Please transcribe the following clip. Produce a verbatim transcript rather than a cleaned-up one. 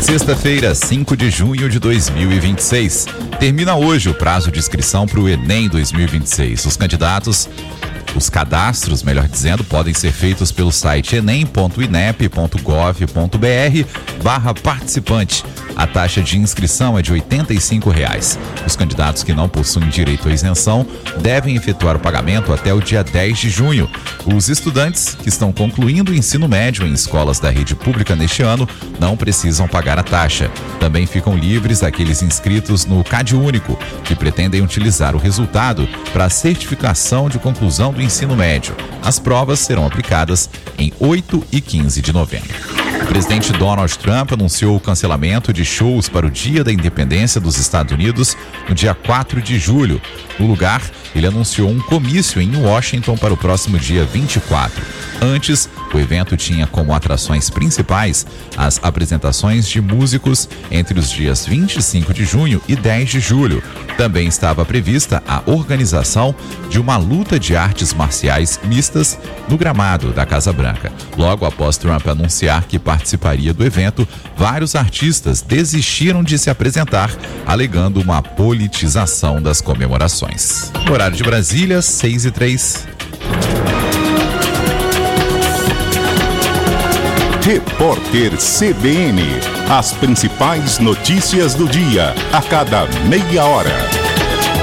Sexta-feira, cinco de junho de dois mil e vinte e seis. Termina hoje o prazo de inscrição para o Enem dois mil e vinte e seis. Os candidatos, os cadastros, melhor dizendo, podem ser feitos pelo site enem ponto inep ponto gov ponto br barra participante. A taxa de inscrição é de oitenta e cinco reais. Os candidatos que não possuem direito à isenção devem efetuar o pagamento até o dia dez de junho. Os estudantes que estão concluindo o ensino médio em escolas da rede pública neste ano não precisam pagar a taxa. Também ficam livres aqueles inscritos no CadÚnico, que pretendem utilizar o resultado para a certificação de conclusão do ensino médio. As provas serão aplicadas em oito e quinze de novembro. O presidente Donald Trump anunciou o cancelamento de shows para o Dia da Independência dos Estados Unidos no dia quatro de julho. No lugar, ele anunciou um comício em Washington para o próximo dia vinte e quatro. Antes, o evento tinha como atrações principais as apresentações de músicos entre os dias vinte e cinco de junho e dez de julho. Também estava prevista a organização de uma luta de artes marciais mistas no gramado da Casa Branca. Logo após Trump anunciar que participaria do evento, vários artistas desistiram de se apresentar, alegando uma politização das comemorações. Horário de Brasília, seis e três. Repórter C B N. As principais notícias do dia, a cada meia hora.